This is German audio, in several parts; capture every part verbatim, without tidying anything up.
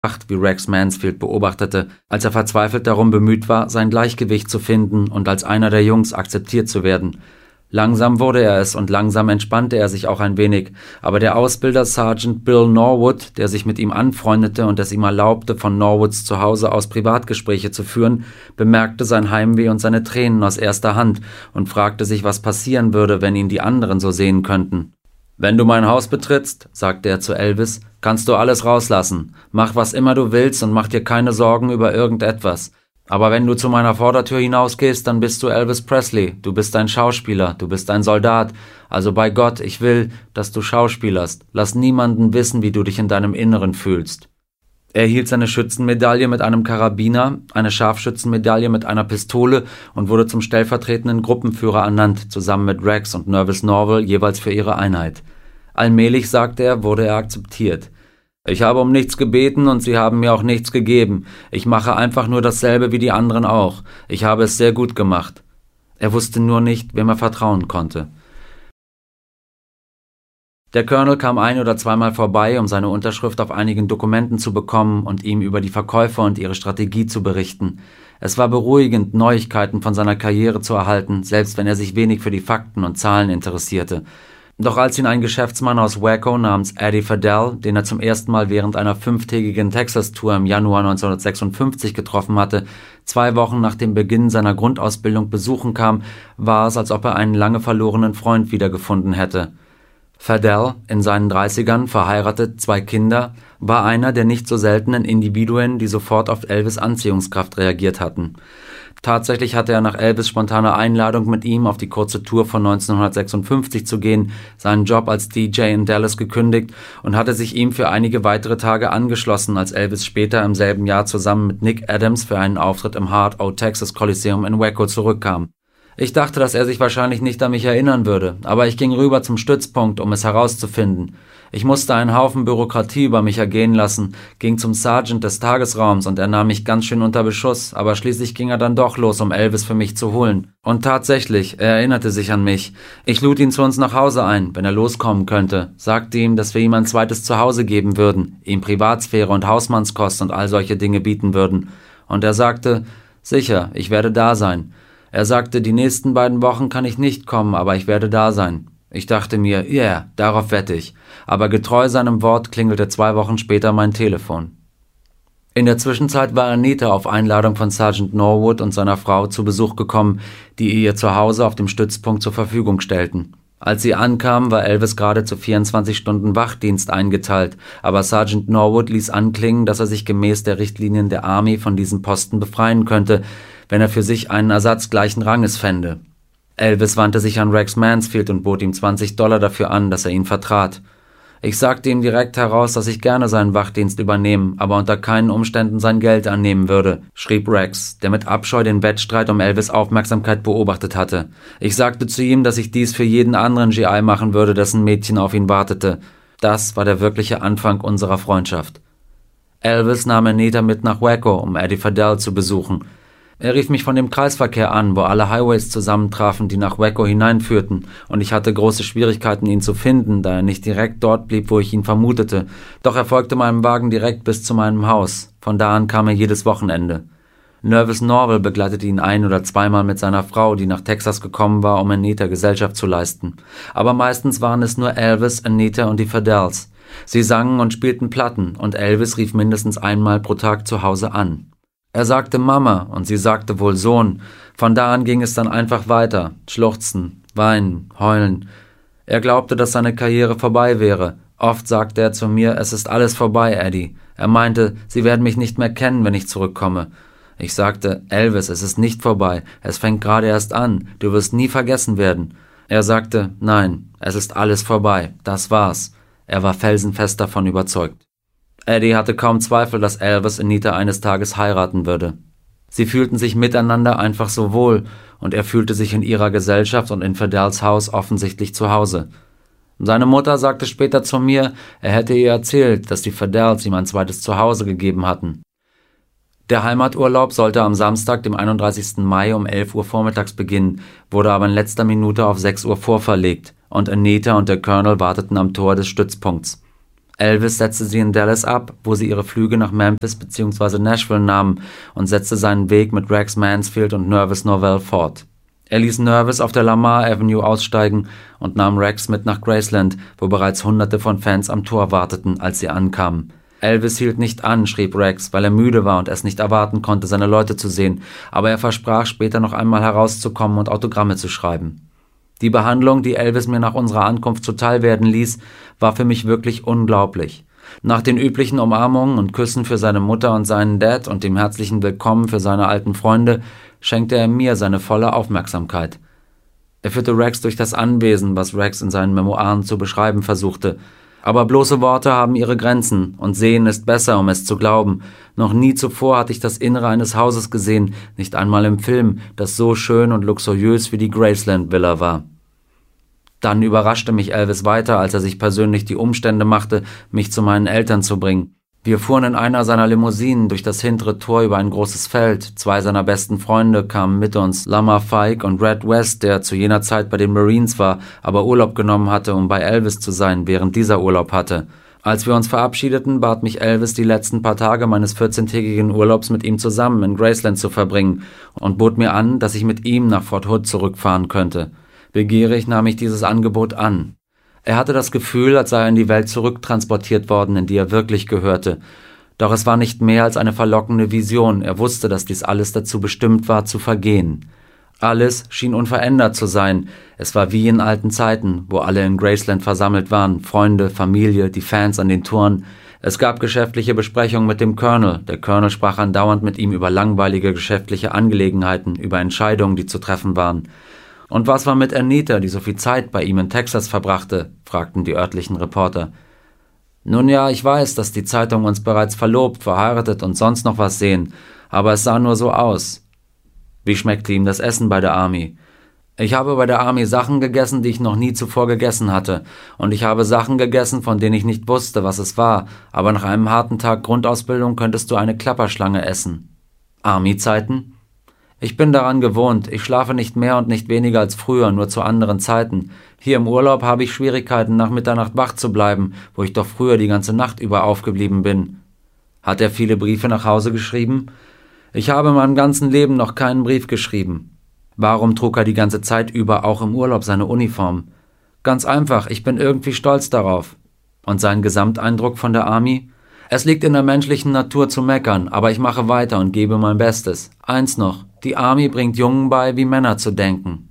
wie Rex Mansfield beobachtete, als er verzweifelt darum bemüht war, sein Gleichgewicht zu finden und als einer der Jungs akzeptiert zu werden. Langsam wurde er es und langsam entspannte er sich auch ein wenig, aber der Ausbilder Sergeant Bill Norwood, der sich mit ihm anfreundete und es ihm erlaubte, von Norwoods Zuhause aus Privatgespräche zu führen, bemerkte sein Heimweh und seine Tränen aus erster Hand und fragte sich, was passieren würde, wenn ihn die anderen so sehen könnten. »Wenn du mein Haus betrittst«, sagte er zu Elvis, »kannst du alles rauslassen. Mach, was immer du willst und mach dir keine Sorgen über irgendetwas. Aber wenn du zu meiner Vordertür hinausgehst, dann bist du Elvis Presley. Du bist ein Schauspieler, du bist ein Soldat. Also bei Gott, ich will, dass du schauspielerst. Lass niemanden wissen, wie du dich in deinem Inneren fühlst.« Er erhielt seine Schützenmedaille mit einem Karabiner, eine Scharfschützenmedaille mit einer Pistole und wurde zum stellvertretenden Gruppenführer ernannt, zusammen mit Rex und Nervous Norval jeweils für ihre Einheit. Allmählich, sagte er, wurde er akzeptiert. »Ich habe um nichts gebeten und sie haben mir auch nichts gegeben. Ich mache einfach nur dasselbe wie die anderen auch. Ich habe es sehr gut gemacht.« Er wusste nur nicht, wem er vertrauen konnte. Der Colonel kam ein- oder zweimal vorbei, um seine Unterschrift auf einigen Dokumenten zu bekommen und ihm über die Verkäufer und ihre Strategie zu berichten. Es war beruhigend, Neuigkeiten von seiner Karriere zu erhalten, selbst wenn er sich wenig für die Fakten und Zahlen interessierte. Doch als ihn ein Geschäftsmann aus Waco namens Eddie Fadell, den er zum ersten Mal während einer fünftägigen Texas-Tour im Januar neunzehnhundertsechsundfünfzig getroffen hatte, zwei Wochen nach dem Beginn seiner Grundausbildung besuchen kam, war es, als ob er einen lange verlorenen Freund wiedergefunden hätte. Fadell, in seinen dreißigern, verheiratet, zwei Kinder, war einer der nicht so seltenen Individuen, die sofort auf Elvis' Anziehungskraft reagiert hatten. Tatsächlich hatte er nach Elvis' spontaner Einladung, mit ihm auf die kurze Tour von neunzehnhundertsechsundfünfzig zu gehen, seinen Job als D J in Dallas gekündigt und hatte sich ihm für einige weitere Tage angeschlossen, als Elvis später im selben Jahr zusammen mit Nick Adams für einen Auftritt im Hard O Texas Coliseum in Waco zurückkam. Ich dachte, dass er sich wahrscheinlich nicht an mich erinnern würde, aber ich ging rüber zum Stützpunkt, um es herauszufinden. Ich musste einen Haufen Bürokratie über mich ergehen lassen, ging zum Sergeant des Tagesraums und er nahm mich ganz schön unter Beschuss, aber schließlich ging er dann doch los, um Elvis für mich zu holen. Und tatsächlich, er erinnerte sich an mich. Ich lud ihn zu uns nach Hause ein, wenn er loskommen könnte, sagte ihm, dass wir ihm ein zweites Zuhause geben würden, ihm Privatsphäre und Hausmannskost und all solche Dinge bieten würden. Und er sagte, sicher, ich werde da sein. Er sagte, die nächsten beiden Wochen kann ich nicht kommen, aber ich werde da sein. Ich dachte mir, ja, yeah, darauf wette ich. Aber getreu seinem Wort klingelte zwei Wochen später mein Telefon. In der Zwischenzeit war Anita auf Einladung von Sergeant Norwood und seiner Frau zu Besuch gekommen, die ihr Zuhause auf dem Stützpunkt zur Verfügung stellten. Als sie ankam, war Elvis gerade zu vierundzwanzig Stunden Wachdienst eingeteilt, aber Sergeant Norwood ließ anklingen, dass er sich gemäß der Richtlinien der Army von diesem Posten befreien könnte, wenn er für sich einen Ersatz gleichen Ranges fände. Elvis wandte sich an Rex Mansfield und bot ihm zwanzig Dollar dafür an, dass er ihn vertrat. Ich sagte ihm direkt heraus, dass ich gerne seinen Wachdienst übernehmen, aber unter keinen Umständen sein Geld annehmen würde, schrieb Rex, der mit Abscheu den Wettstreit um Elvis' Aufmerksamkeit beobachtet hatte. Ich sagte zu ihm, dass ich dies für jeden anderen G I machen würde, dessen Mädchen auf ihn wartete. Das war der wirkliche Anfang unserer Freundschaft. Elvis nahm Anita mit nach Waco, um Eddie Fadell zu besuchen. Er rief mich von dem Kreisverkehr an, wo alle Highways zusammentrafen, die nach Waco hineinführten, und ich hatte große Schwierigkeiten, ihn zu finden, da er nicht direkt dort blieb, wo ich ihn vermutete. Doch er folgte meinem Wagen direkt bis zu meinem Haus. Von da an kam er jedes Wochenende. Nervous Norval begleitete ihn ein- oder zweimal mit seiner Frau, die nach Texas gekommen war, um Anita Gesellschaft zu leisten. Aber meistens waren es nur Elvis, Anita und die Fadells. Sie sangen und spielten Platten, und Elvis rief mindestens einmal pro Tag zu Hause an. Er sagte Mama und sie sagte wohl Sohn. Von da an ging es dann einfach weiter. Schluchzen, weinen, heulen. Er glaubte, dass seine Karriere vorbei wäre. Oft sagte er zu mir, es ist alles vorbei, Eddie. Er meinte, sie werden mich nicht mehr kennen, wenn ich zurückkomme. Ich sagte, Elvis, es ist nicht vorbei. Es fängt gerade erst an. Du wirst nie vergessen werden. Er sagte, nein, es ist alles vorbei. Das war's. Er war felsenfest davon überzeugt. Eddie hatte kaum Zweifel, dass Elvis Anita eines Tages heiraten würde. Sie fühlten sich miteinander einfach so wohl, und er fühlte sich in ihrer Gesellschaft und in Fadells Haus offensichtlich zu Hause. Seine Mutter sagte später zu mir, er hätte ihr erzählt, dass die Fadells ihm ein zweites Zuhause gegeben hatten. Der Heimaturlaub sollte am Samstag, dem einunddreißigsten Mai um elf Uhr vormittags beginnen, wurde aber in letzter Minute auf sechs Uhr vorverlegt, und Anita und der Colonel warteten am Tor des Stützpunkts. Elvis setzte sie in Dallas ab, wo sie ihre Flüge nach Memphis bzw. Nashville nahmen, und setzte seinen Weg mit Rex Mansfield und Nervous Norvell fort. Er ließ Nervous auf der Lamar Avenue aussteigen und nahm Rex mit nach Graceland, wo bereits Hunderte von Fans am Tor warteten, als sie ankamen. Elvis hielt nicht an, schrieb Rex, weil er müde war und es nicht erwarten konnte, seine Leute zu sehen, aber er versprach, später noch einmal herauszukommen und Autogramme zu schreiben. Die Behandlung, die Elvis mir nach unserer Ankunft zuteil werden ließ, war für mich wirklich unglaublich. Nach den üblichen Umarmungen und Küssen für seine Mutter und seinen Dad und dem herzlichen Willkommen für seine alten Freunde, schenkte er mir seine volle Aufmerksamkeit. Er führte Rex durch das Anwesen, was Rex in seinen Memoiren zu beschreiben versuchte. Aber bloße Worte haben ihre Grenzen, und sehen ist besser, um es zu glauben. Noch nie zuvor hatte ich das Innere eines Hauses gesehen, nicht einmal im Film, das so schön und luxuriös wie die Graceland Villa war. Dann überraschte mich Elvis weiter, als er sich persönlich die Umstände machte, mich zu meinen Eltern zu bringen. Wir fuhren in einer seiner Limousinen durch das hintere Tor über ein großes Feld. Zwei seiner besten Freunde kamen mit uns, Lamar Fike und Red West, der zu jener Zeit bei den Marines war, aber Urlaub genommen hatte, um bei Elvis zu sein, während dieser Urlaub hatte. Als wir uns verabschiedeten, bat mich Elvis, die letzten paar Tage meines vierzehntägigen Urlaubs mit ihm zusammen in Graceland zu verbringen, und bot mir an, dass ich mit ihm nach Fort Hood zurückfahren könnte. Begierig nahm ich dieses Angebot an. Er hatte das Gefühl, als sei er in die Welt zurücktransportiert worden, in die er wirklich gehörte. Doch es war nicht mehr als eine verlockende Vision. Er wusste, dass dies alles dazu bestimmt war, zu vergehen. Alles schien unverändert zu sein. Es war wie in alten Zeiten, wo alle in Graceland versammelt waren, Freunde, Familie, die Fans an den Toren. Es gab geschäftliche Besprechungen mit dem Colonel. Der Colonel sprach andauernd mit ihm über langweilige geschäftliche Angelegenheiten, über Entscheidungen, die zu treffen waren. »Und was war mit Anita, die so viel Zeit bei ihm in Texas verbrachte?« fragten die örtlichen Reporter. »Nun ja, ich weiß, dass die Zeitungen uns bereits verlobt, verheiratet und sonst noch was sehen, aber es sah nur so aus.« »Wie schmeckte ihm das Essen bei der Army?« »Ich habe bei der Army Sachen gegessen, die ich noch nie zuvor gegessen hatte, und ich habe Sachen gegessen, von denen ich nicht wusste, was es war, aber nach einem harten Tag Grundausbildung könntest du eine Klapperschlange essen.« »Army-Zeiten?« »Ich bin daran gewohnt. Ich schlafe nicht mehr und nicht weniger als früher, nur zu anderen Zeiten. Hier im Urlaub habe ich Schwierigkeiten, nach Mitternacht wach zu bleiben, wo ich doch früher die ganze Nacht über aufgeblieben bin.« »Hat er viele Briefe nach Hause geschrieben?« »Ich habe in meinem ganzen Leben noch keinen Brief geschrieben.« »Warum trug er die ganze Zeit über auch im Urlaub seine Uniform?« »Ganz einfach, ich bin irgendwie stolz darauf.« »Und sein Gesamteindruck von der Army?« »Es liegt in der menschlichen Natur zu meckern, aber ich mache weiter und gebe mein Bestes. Eins noch, die Army bringt Jungen bei, wie Männer zu denken.«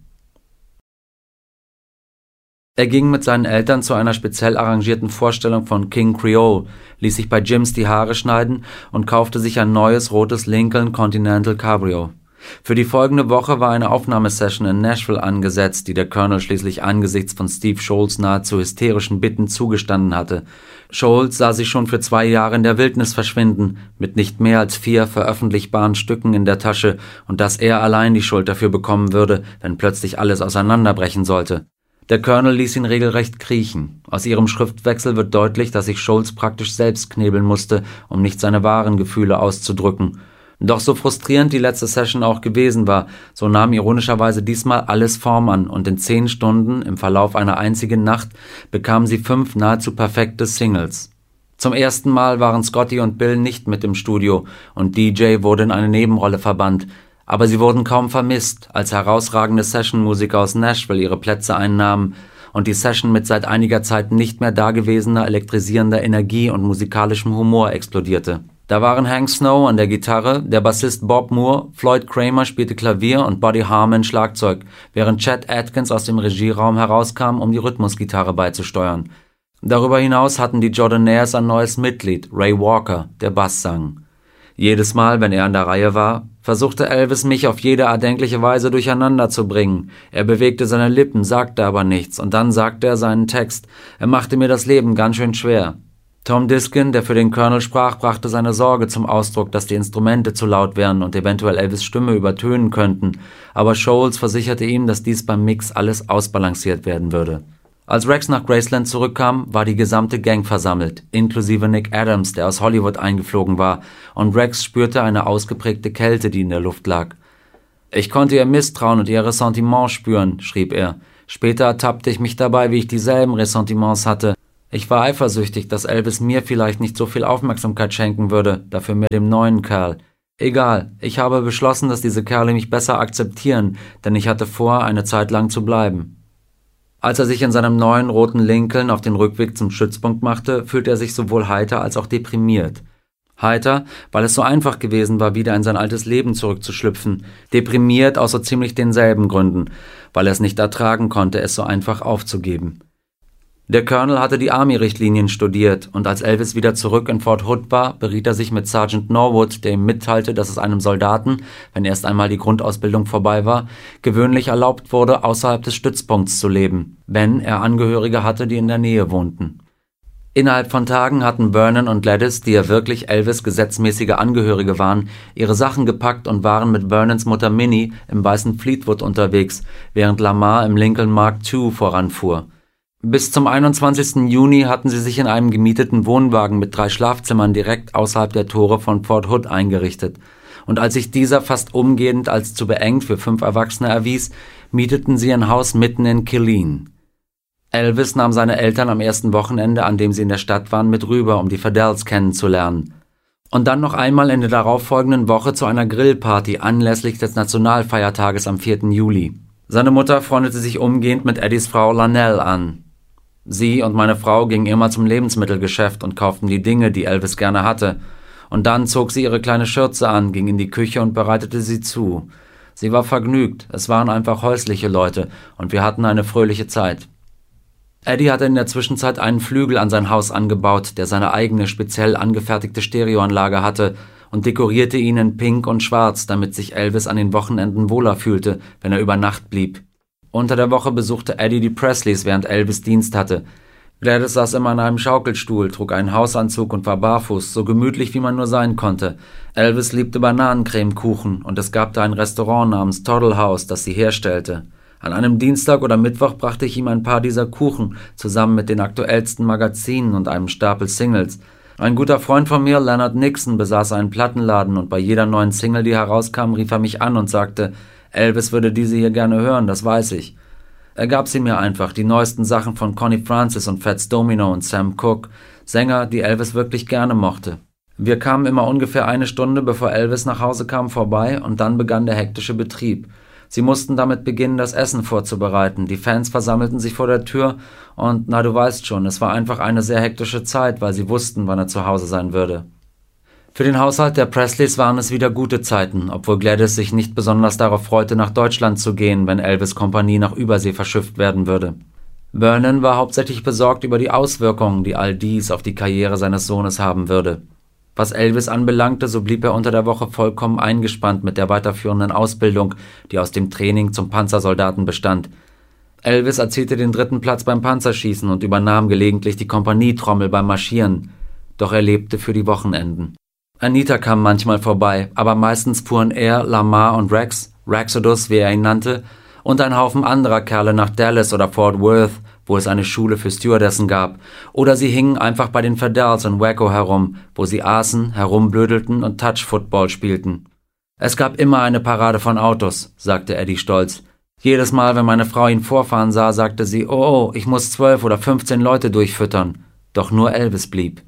Er ging mit seinen Eltern zu einer speziell arrangierten Vorstellung von King Creole, ließ sich bei Jims die Haare schneiden und kaufte sich ein neues rotes Lincoln Continental Cabrio. Für die folgende Woche war eine Aufnahmesession in Nashville angesetzt, die der Colonel schließlich angesichts von Steve Sholes nahezu hysterischen Bitten zugestanden hatte. Sholes sah sich schon für zwei Jahre in der Wildnis verschwinden, mit nicht mehr als vier veröffentlichbaren Stücken in der Tasche, und dass er allein die Schuld dafür bekommen würde, wenn plötzlich alles auseinanderbrechen sollte. Der Colonel ließ ihn regelrecht kriechen. Aus ihrem Schriftwechsel wird deutlich, dass sich Sholes praktisch selbst knebeln musste, um nicht seine wahren Gefühle auszudrücken. Doch so frustrierend die letzte Session auch gewesen war, so nahm ironischerweise diesmal alles Form an, und in zehn Stunden, im Verlauf einer einzigen Nacht, bekamen sie fünf nahezu perfekte Singles. Zum ersten Mal waren Scotty und Bill nicht mit im Studio, und D J wurde in eine Nebenrolle verbannt, aber sie wurden kaum vermisst, als herausragende Sessionmusiker aus Nashville ihre Plätze einnahmen und die Session mit seit einiger Zeit nicht mehr dagewesener elektrisierender Energie und musikalischem Humor explodierte. Da waren Hank Snow an der Gitarre, der Bassist Bob Moore, Floyd Kramer spielte Klavier und Buddy Harman Schlagzeug, während Chet Atkins aus dem Regieraum herauskam, um die Rhythmusgitarre beizusteuern. Darüber hinaus hatten die Jordanaires ein neues Mitglied, Ray Walker, der Bass sang. Jedes Mal, wenn er an der Reihe war, versuchte Elvis mich auf jede erdenkliche Weise durcheinander zu bringen. Er bewegte seine Lippen, sagte aber nichts, und dann sagte er seinen Text. Er machte mir das Leben ganz schön schwer. Tom Diskin, der für den Colonel sprach, brachte seine Sorge zum Ausdruck, dass die Instrumente zu laut wären und eventuell Elvis' Stimme übertönen könnten, aber Sholes versicherte ihm, dass dies beim Mix alles ausbalanciert werden würde. Als Rex nach Graceland zurückkam, war die gesamte Gang versammelt, inklusive Nick Adams, der aus Hollywood eingeflogen war, und Rex spürte eine ausgeprägte Kälte, die in der Luft lag. »Ich konnte ihr Misstrauen und ihr Ressentiment spüren«, schrieb er. »Später ertappte ich mich dabei, wie ich dieselben Ressentiments hatte. Ich war eifersüchtig, dass Elvis mir vielleicht nicht so viel Aufmerksamkeit schenken würde, dafür mehr dem neuen Kerl. Egal, ich habe beschlossen, dass diese Kerle mich besser akzeptieren, denn ich hatte vor, eine Zeit lang zu bleiben. Als er sich in seinem neuen roten Lincoln auf den Rückweg zum Stützpunkt machte, fühlte er sich sowohl heiter als auch deprimiert. Heiter, weil es so einfach gewesen war, wieder in sein altes Leben zurückzuschlüpfen. Deprimiert aus so ziemlich denselben Gründen, weil er es nicht ertragen konnte, es so einfach aufzugeben. Der Colonel hatte die Army-Richtlinien studiert und als Elvis wieder zurück in Fort Hood war, beriet er sich mit Sergeant Norwood, der ihm mitteilte, dass es einem Soldaten, wenn erst einmal die Grundausbildung vorbei war, gewöhnlich erlaubt wurde, außerhalb des Stützpunkts zu leben, wenn er Angehörige hatte, die in der Nähe wohnten. Innerhalb von Tagen hatten Vernon und Gladys, die ja wirklich Elvis' gesetzmäßige Angehörige waren, ihre Sachen gepackt und waren mit Vernons Mutter Minnie im weißen Fleetwood unterwegs, während Lamar im Lincoln Mark zwei voranfuhr. Bis zum einundzwanzigsten Juni hatten sie sich in einem gemieteten Wohnwagen mit drei Schlafzimmern direkt außerhalb der Tore von Fort Hood eingerichtet. Und als sich dieser fast umgehend als zu beengt für fünf Erwachsene erwies, mieteten sie ein Haus mitten in Killeen. Elvis nahm seine Eltern am ersten Wochenende, an dem sie in der Stadt waren, mit rüber, um die Fadells kennenzulernen. Und dann noch einmal in der darauffolgenden Woche zu einer Grillparty anlässlich des Nationalfeiertages am vierten Juli. Seine Mutter freundete sich umgehend mit Eddies Frau Lanell an. Sie und meine Frau gingen immer zum Lebensmittelgeschäft und kauften die Dinge, die Elvis gerne hatte. Und dann zog sie ihre kleine Schürze an, ging in die Küche und bereitete sie zu. Sie war vergnügt, es waren einfach häusliche Leute und wir hatten eine fröhliche Zeit. Eddie hatte in der Zwischenzeit einen Flügel an sein Haus angebaut, der seine eigene speziell angefertigte Stereoanlage hatte und dekorierte ihn in Pink und Schwarz, damit sich Elvis an den Wochenenden wohler fühlte, wenn er über Nacht blieb. Unter der Woche besuchte Eddie die Presleys, während Elvis Dienst hatte. Gladys saß immer in einem Schaukelstuhl, trug einen Hausanzug und war barfuß, so gemütlich wie man nur sein konnte. Elvis liebte Bananencremekuchen und es gab da ein Restaurant namens Toddle House, das sie herstellte. An einem Dienstag oder Mittwoch brachte ich ihm ein paar dieser Kuchen, zusammen mit den aktuellsten Magazinen und einem Stapel Singles. Ein guter Freund von mir, Leonard Nixon, besaß einen Plattenladen und bei jeder neuen Single, die herauskam, rief er mich an und sagte, Elvis würde diese hier gerne hören, das weiß ich. Er gab sie mir einfach, die neuesten Sachen von Connie Francis und Fats Domino und Sam Cooke, Sänger, die Elvis wirklich gerne mochte. Wir kamen immer ungefähr eine Stunde, bevor Elvis nach Hause kam, vorbei und dann begann der hektische Betrieb. Sie mussten damit beginnen, das Essen vorzubereiten, die Fans versammelten sich vor der Tür und, na du weißt schon, es war einfach eine sehr hektische Zeit, weil sie wussten, wann er zu Hause sein würde. Für den Haushalt der Presleys waren es wieder gute Zeiten, obwohl Gladys sich nicht besonders darauf freute, nach Deutschland zu gehen, wenn Elvis' Kompanie nach Übersee verschifft werden würde. Vernon war hauptsächlich besorgt über die Auswirkungen, die all dies auf die Karriere seines Sohnes haben würde. Was Elvis anbelangte, so blieb er unter der Woche vollkommen eingespannt mit der weiterführenden Ausbildung, die aus dem Training zum Panzersoldaten bestand. Elvis erzielte den dritten Platz beim Panzerschießen und übernahm gelegentlich die Kompanietrommel beim Marschieren. Doch er lebte für die Wochenenden. Anita kam manchmal vorbei, aber meistens fuhren er, Lamar und Rex, Rexodus, wie er ihn nannte, und ein Haufen anderer Kerle nach Dallas oder Fort Worth, wo es eine Schule für Stewardessen gab, oder sie hingen einfach bei den Fadells in Waco herum, wo sie aßen, herumblödelten und Touch-Football spielten. Es gab immer eine Parade von Autos, sagte Eddie stolz. Jedes Mal, wenn meine Frau ihn vorfahren sah, sagte sie, oh, oh, ich muss zwölf oder fünfzehn Leute durchfüttern. Doch nur Elvis blieb.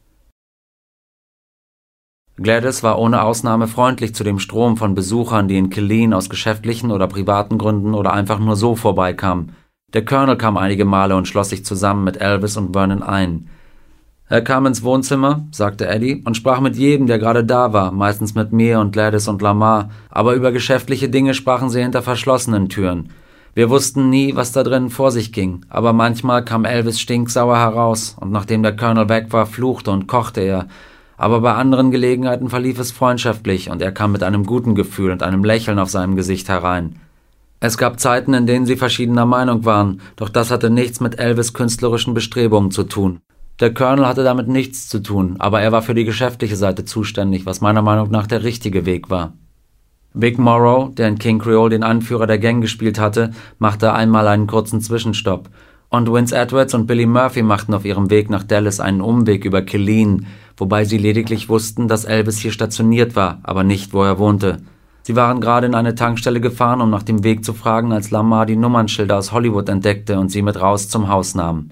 Gladys war ohne Ausnahme freundlich zu dem Strom von Besuchern, die in Killeen aus geschäftlichen oder privaten Gründen oder einfach nur so vorbeikamen. Der Colonel kam einige Male und schloss sich zusammen mit Elvis und Vernon ein. Er kam ins Wohnzimmer, sagte Eddie, und sprach mit jedem, der gerade da war, meistens mit mir und Gladys und Lamar, aber über geschäftliche Dinge sprachen sie hinter verschlossenen Türen. Wir wussten nie, was da drinnen vor sich ging, aber manchmal kam Elvis stinksauer heraus, und nachdem der Colonel weg war, fluchte und kochte er, aber bei anderen Gelegenheiten verlief es freundschaftlich und er kam mit einem guten Gefühl und einem Lächeln auf seinem Gesicht herein. Es gab Zeiten, in denen sie verschiedener Meinung waren, doch das hatte nichts mit Elvis' künstlerischen Bestrebungen zu tun. Der Colonel hatte damit nichts zu tun, aber er war für die geschäftliche Seite zuständig, was meiner Meinung nach der richtige Weg war. Vic Morrow, der in King Creole den Anführer der Gang gespielt hatte, machte einmal einen kurzen Zwischenstopp. Und Vince Edwards und Billy Murphy machten auf ihrem Weg nach Dallas einen Umweg über Killeen, wobei sie lediglich wussten, dass Elvis hier stationiert war, aber nicht, wo er wohnte. Sie waren gerade in eine Tankstelle gefahren, um nach dem Weg zu fragen, als Lamar die Nummernschilder aus Hollywood entdeckte und sie mit raus zum Haus nahm.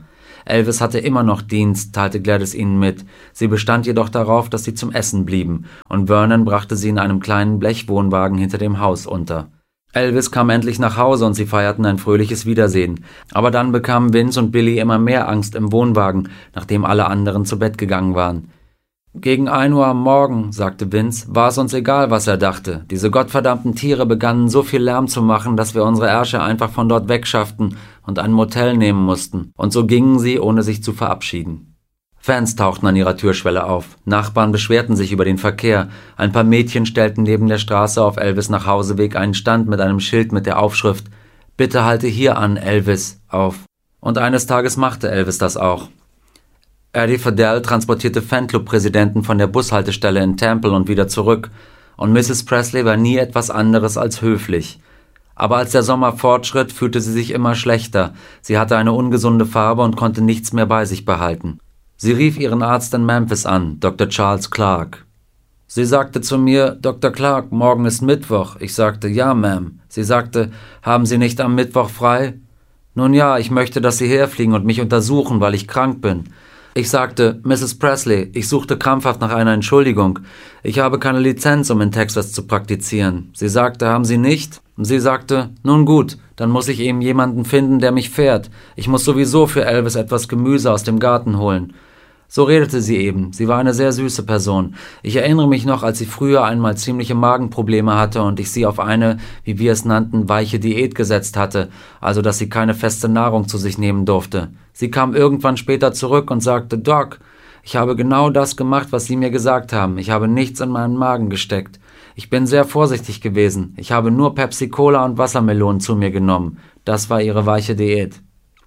Elvis hatte immer noch Dienst, teilte Gladys ihnen mit. Sie bestand jedoch darauf, dass sie zum Essen blieben, und Vernon brachte sie in einem kleinen Blechwohnwagen hinter dem Haus unter. Elvis kam endlich nach Hause und sie feierten ein fröhliches Wiedersehen. Aber dann bekamen Vince und Billy immer mehr Angst im Wohnwagen, nachdem alle anderen zu Bett gegangen waren. »Gegen ein Uhr am Morgen«, sagte Vince, »war es uns egal, was er dachte. Diese gottverdammten Tiere begannen so viel Lärm zu machen, dass wir unsere Ärsche einfach von dort wegschafften und ein Motel nehmen mussten. Und so gingen sie, ohne sich zu verabschieden.« Fans tauchten an ihrer Türschwelle auf. Nachbarn beschwerten sich über den Verkehr. Ein paar Mädchen stellten neben der Straße auf Elvis' Nachhauseweg einen Stand mit einem Schild mit der Aufschrift »Bitte halte hier an, Elvis«, auf. Und eines Tages machte Elvis das auch. Eddie Fadell transportierte Fanclub-Präsidenten von der Bushaltestelle in Temple und wieder zurück, und Misses Presley war nie etwas anderes als höflich. Aber als der Sommer fortschritt, fühlte sie sich immer schlechter. Sie hatte eine ungesunde Farbe und konnte nichts mehr bei sich behalten. Sie rief ihren Arzt in Memphis an, Doktor Charles Clark. Sie sagte zu mir, »Doktor Clark, morgen ist Mittwoch.« Ich sagte, »Ja, Ma'am.« Sie sagte, »Haben Sie nicht am Mittwoch frei?« »Nun ja, ich möchte, dass Sie herfliegen und mich untersuchen, weil ich krank bin.« Ich sagte, »Misses Presley, ich suchte krampfhaft nach einer Entschuldigung. Ich habe keine Lizenz, um in Texas zu praktizieren.« Sie sagte, »Haben Sie nicht?« Sie sagte, »Nun gut, dann muss ich eben jemanden finden, der mich fährt. Ich muss sowieso für Elvis etwas Gemüse aus dem Garten holen.« So redete sie eben. Sie war eine sehr süße Person. Ich erinnere mich noch, als sie früher einmal ziemliche Magenprobleme hatte und ich sie auf eine, wie wir es nannten, weiche Diät gesetzt hatte, also dass sie keine feste Nahrung zu sich nehmen durfte. Sie kam irgendwann später zurück und sagte, »Doc, ich habe genau das gemacht, was Sie mir gesagt haben. Ich habe nichts in meinen Magen gesteckt. Ich bin sehr vorsichtig gewesen. Ich habe nur Pepsi-Cola und Wassermelonen zu mir genommen. Das war ihre weiche Diät.«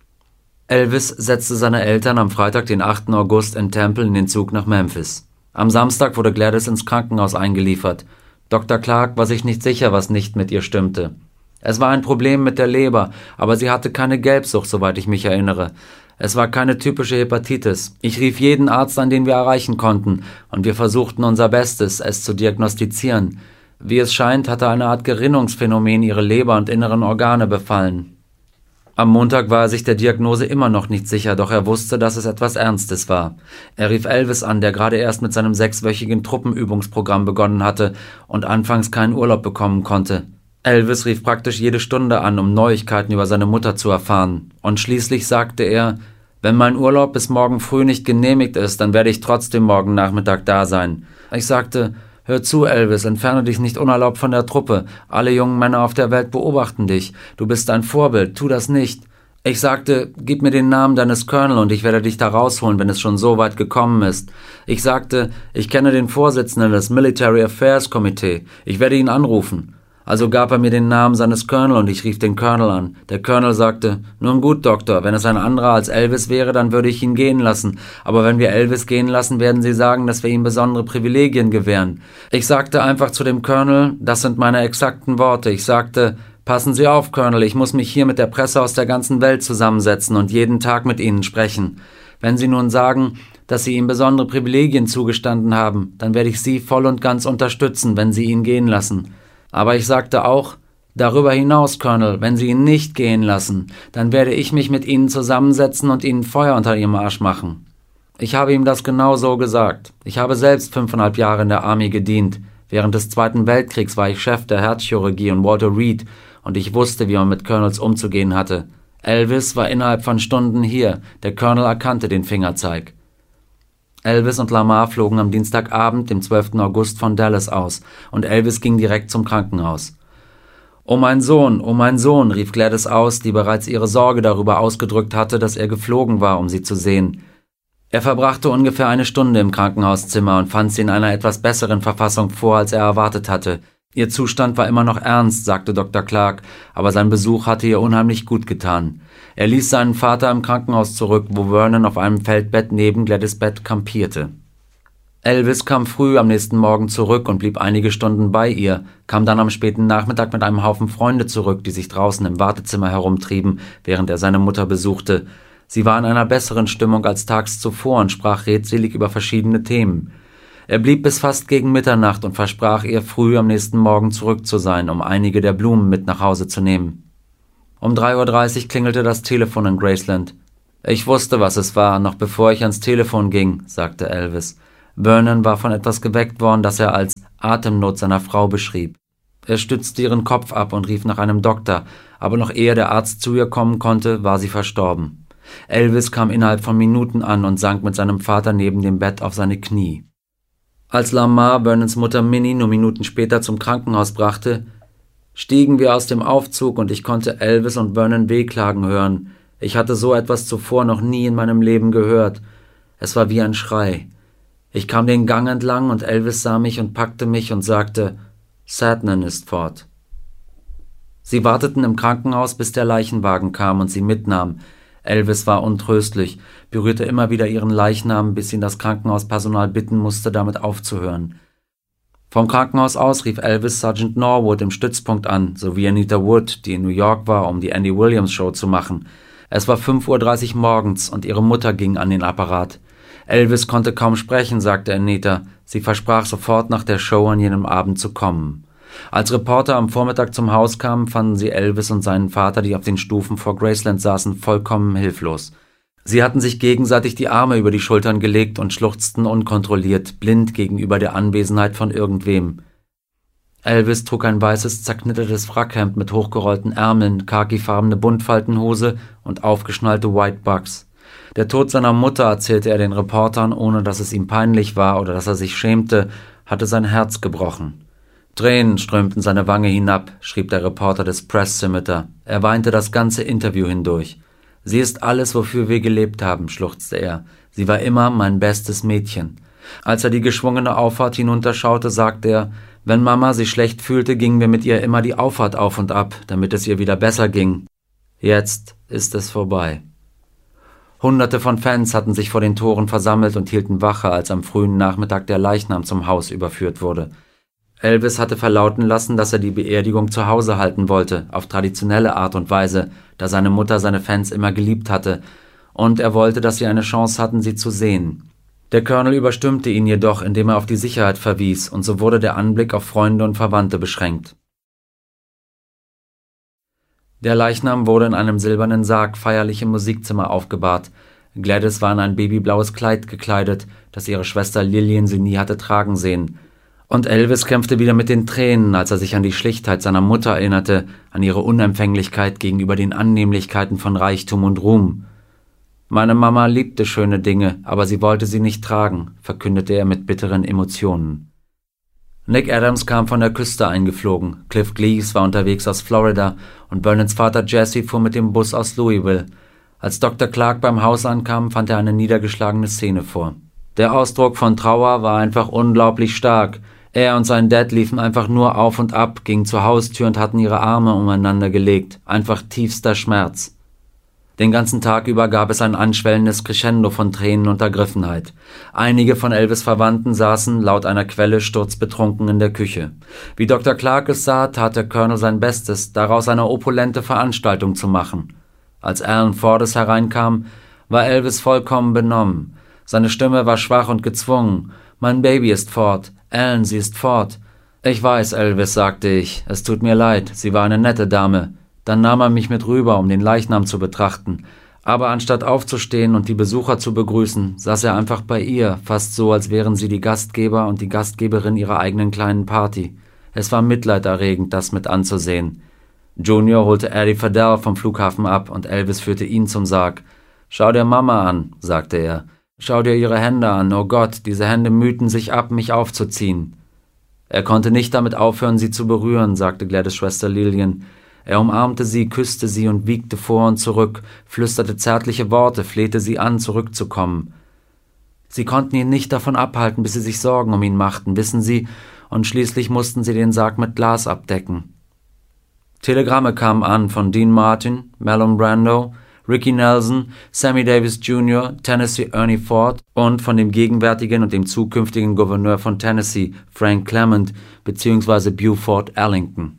Elvis setzte seine Eltern am Freitag, den achten August, in Temple in den Zug nach Memphis. Am Samstag wurde Gladys ins Krankenhaus eingeliefert. Doktor Clark war sich nicht sicher, was nicht mit ihr stimmte. Es war ein Problem mit der Leber, aber sie hatte keine Gelbsucht, soweit ich mich erinnere. Es war keine typische Hepatitis. Ich rief jeden Arzt an, den wir erreichen konnten, und wir versuchten unser Bestes, es zu diagnostizieren. Wie es scheint, hatte eine Art Gerinnungsphänomen ihre Leber und inneren Organe befallen. Am Montag war er sich der Diagnose immer noch nicht sicher, doch er wusste, dass es etwas Ernstes war. Er rief Elvis an, der gerade erst mit seinem sechswöchigen Truppenübungsprogramm begonnen hatte und anfangs keinen Urlaub bekommen konnte. Elvis rief praktisch jede Stunde an, um Neuigkeiten über seine Mutter zu erfahren. Und schließlich sagte er, »Wenn mein Urlaub bis morgen früh nicht genehmigt ist, dann werde ich trotzdem morgen Nachmittag da sein.« Ich sagte, »Hör zu, Elvis, entferne dich nicht unerlaubt von der Truppe. Alle jungen Männer auf der Welt beobachten dich. Du bist ein Vorbild, tu das nicht.« Ich sagte, »Gib mir den Namen deines Colonel und ich werde dich da rausholen, wenn es schon so weit gekommen ist.« Ich sagte, »Ich kenne den Vorsitzenden des Military Affairs Committee. Ich werde ihn anrufen.« Also gab er mir den Namen seines Colonel und ich rief den Colonel an. Der Colonel sagte, »Nun gut, Doktor, wenn es ein anderer als Elvis wäre, dann würde ich ihn gehen lassen. Aber wenn wir Elvis gehen lassen, werden Sie sagen, dass wir ihm besondere Privilegien gewähren.« Ich sagte einfach zu dem Colonel, das sind meine exakten Worte, ich sagte, »Passen Sie auf, Colonel, ich muss mich hier mit der Presse aus der ganzen Welt zusammensetzen und jeden Tag mit Ihnen sprechen. Wenn Sie nun sagen, dass Sie ihm besondere Privilegien zugestanden haben, dann werde ich Sie voll und ganz unterstützen, wenn Sie ihn gehen lassen. Aber ich sagte auch, darüber hinaus, Colonel, wenn Sie ihn nicht gehen lassen, dann werde ich mich mit Ihnen zusammensetzen und Ihnen Feuer unter Ihrem Arsch machen.« Ich habe ihm das genau so gesagt. Ich habe selbst fünfeinhalb Jahre in der Army gedient. Während des Zweiten Weltkriegs war ich Chef der Herzchirurgie und Walter Reed und ich wusste, wie man mit Colonels umzugehen hatte. Elvis war innerhalb von Stunden hier. Der Colonel erkannte den Fingerzeig. Elvis und Lamar flogen am Dienstagabend, dem zwölften August, von Dallas aus, und Elvis ging direkt zum Krankenhaus. »Oh mein Sohn, oh mein Sohn«, rief Gladys aus, die bereits ihre Sorge darüber ausgedrückt hatte, dass er geflogen war, um sie zu sehen. Er verbrachte ungefähr eine Stunde im Krankenhauszimmer und fand sie in einer etwas besseren Verfassung vor, als er erwartet hatte. Ihr Zustand war immer noch ernst, sagte Doktor Clark, aber sein Besuch hatte ihr unheimlich gut getan. Er ließ seinen Vater im Krankenhaus zurück, wo Vernon auf einem Feldbett neben Gladys Bett kampierte. Elvis kam früh am nächsten Morgen zurück und blieb einige Stunden bei ihr, kam dann am späten Nachmittag mit einem Haufen Freunde zurück, die sich draußen im Wartezimmer herumtrieben, während er seine Mutter besuchte. Sie war in einer besseren Stimmung als tags zuvor und sprach redselig über verschiedene Themen. Er blieb bis fast gegen Mitternacht und versprach ihr, früh am nächsten Morgen zurück zu sein, um einige der Blumen mit nach Hause zu nehmen. Um drei Uhr dreißig klingelte das Telefon in Graceland. »Ich wusste, was es war, noch bevor ich ans Telefon ging«, sagte Elvis. Vernon war von etwas geweckt worden, das er als Atemnot seiner Frau beschrieb. Er stützte ihren Kopf ab und rief nach einem Doktor, aber noch ehe der Arzt zu ihr kommen konnte, war sie verstorben. Elvis kam innerhalb von Minuten an und sank mit seinem Vater neben dem Bett auf seine Knie. Als Lamar Vernons Mutter Minnie nur Minuten später zum Krankenhaus brachte, stiegen wir aus dem Aufzug und ich konnte Elvis und Vernon wehklagen hören. Ich hatte so etwas zuvor noch nie in meinem Leben gehört. Es war wie ein Schrei. Ich kam den Gang entlang und Elvis sah mich und packte mich und sagte, »Sadnan ist fort.« Sie warteten im Krankenhaus, bis der Leichenwagen kam und sie mitnahm. Elvis war untröstlich, berührte immer wieder ihren Leichnam, bis ihn das Krankenhauspersonal bitten musste, damit aufzuhören. Vom Krankenhaus aus rief Elvis Sergeant Norwood im Stützpunkt an, sowie Anita Wood, die in New York war, um die Andy Williams Show zu machen. Es war fünf Uhr dreißig morgens und ihre Mutter ging an den Apparat. Elvis konnte kaum sprechen, sagte Anita. Sie versprach sofort nach der Show an jenem Abend zu kommen. Als Reporter am Vormittag zum Haus kamen, fanden sie Elvis und seinen Vater, die auf den Stufen vor Graceland saßen, vollkommen hilflos. Sie hatten sich gegenseitig die Arme über die Schultern gelegt und schluchzten unkontrolliert, blind gegenüber der Anwesenheit von irgendwem. Elvis trug ein weißes, zerknittertes Frackhemd mit hochgerollten Ärmeln, khakifarbene Buntfaltenhose und aufgeschnallte White Bugs. Der Tod seiner Mutter, erzählte er den Reportern, ohne dass es ihm peinlich war oder dass er sich schämte, hatte sein Herz gebrochen. Tränen strömten seine Wange hinab, schrieb der Reporter des Press Scimitar. Er weinte das ganze Interview hindurch. »Sie ist alles, wofür wir gelebt haben«, schluchzte er. »Sie war immer mein bestes Mädchen.« Als er die geschwungene Auffahrt hinunterschaute, sagte er, »Wenn Mama sich schlecht fühlte, gingen wir mit ihr immer die Auffahrt auf und ab, damit es ihr wieder besser ging. Jetzt ist es vorbei.« Hunderte von Fans hatten sich vor den Toren versammelt und hielten Wache, als am frühen Nachmittag der Leichnam zum Haus überführt wurde. Elvis hatte verlauten lassen, dass er die Beerdigung zu Hause halten wollte, auf traditionelle Art und Weise, da seine Mutter seine Fans immer geliebt hatte, und er wollte, dass sie eine Chance hatten, sie zu sehen. Der Colonel überstimmte ihn jedoch, indem er auf die Sicherheit verwies, und so wurde der Anblick auf Freunde und Verwandte beschränkt. Der Leichnam wurde in einem silbernen Sarg feierlich im Musikzimmer aufgebahrt. Gladys war in ein babyblaues Kleid gekleidet, das ihre Schwester Lillian sie nie hatte tragen sehen. Und Elvis kämpfte wieder mit den Tränen, als er sich an die Schlichtheit seiner Mutter erinnerte, an ihre Unempfänglichkeit gegenüber den Annehmlichkeiten von Reichtum und Ruhm. »Meine Mama liebte schöne Dinge, aber sie wollte sie nicht tragen«, verkündete er mit bitteren Emotionen. Nick Adams kam von der Küste eingeflogen, Cliff Gleaves war unterwegs aus Florida und Vernons Vater Jesse fuhr mit dem Bus aus Louisville. Als Doktor Clark beim Haus ankam, fand er eine niedergeschlagene Szene vor. Der Ausdruck von Trauer war einfach unglaublich stark. Er und sein Dad liefen einfach nur auf und ab, gingen zur Haustür und hatten ihre Arme umeinander gelegt. Einfach tiefster Schmerz. Den ganzen Tag über gab es ein anschwellendes Crescendo von Tränen und Ergriffenheit. Einige von Elvis' Verwandten saßen, laut einer Quelle, sturzbetrunken in der Küche. Wie Doktor Clark es sah, tat der Colonel sein Bestes, daraus eine opulente Veranstaltung zu machen. Als Alan Fordes hereinkam, war Elvis vollkommen benommen. Seine Stimme war schwach und gezwungen. »Mein Baby ist fort. Alan, sie ist fort.« »Ich weiß, Elvis«, sagte ich. »Es tut mir leid. Sie war eine nette Dame.« Dann nahm er mich mit rüber, um den Leichnam zu betrachten. Aber anstatt aufzustehen und die Besucher zu begrüßen, saß er einfach bei ihr, fast so, als wären sie die Gastgeber und die Gastgeberin ihrer eigenen kleinen Party. Es war mitleiderregend, das mit anzusehen. Junior holte Eddie Fadell vom Flughafen ab und Elvis führte ihn zum Sarg. »Schau dir Mama an«, sagte er. »Schau dir ihre Hände an, oh Gott, diese Hände mühten sich ab, mich aufzuziehen.« Er konnte nicht damit aufhören, sie zu berühren, sagte Gladys' Schwester Lillian. Er umarmte sie, küsste sie und wiegte vor und zurück, flüsterte zärtliche Worte, flehte sie an, zurückzukommen. Sie konnten ihn nicht davon abhalten, bis sie sich Sorgen um ihn machten, wissen Sie, und schließlich mussten sie den Sarg mit Glas abdecken. Telegramme kamen an von Dean Martin, Marlon Brando, Ricky Nelson, Sammy Davis Junior, Tennessee Ernie Ford und von dem gegenwärtigen und dem zukünftigen Gouverneur von Tennessee, Frank Clement bzw. Buford Arlington.